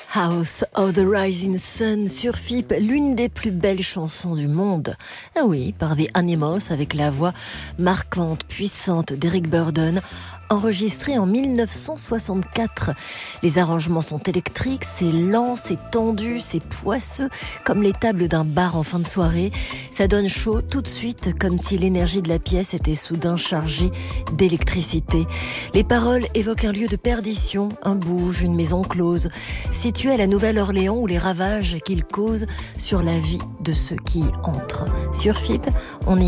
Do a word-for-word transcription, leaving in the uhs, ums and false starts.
House of the Rising Sun sur F I P, l'une des plus belles chansons du monde. Ah oui, par The Animals avec la voix marquante, puissante d'Eric Burdon, enregistrée en mille neuf cent soixante-quatre. Les arrangements sont électriques, c'est lent, c'est tendu, c'est poisseux, comme les tables d'un bar en fin de soirée. Ça donne chaud tout de suite, comme si l'énergie de la pièce était soudain chargée d'électricité. Les paroles évoquent un lieu de perdition, un bouge, une maison close, situé à la Nouvelle-Orléans où les ravages qu'il cause sur la vie de ceux qui y entrent. Sur F I P, on y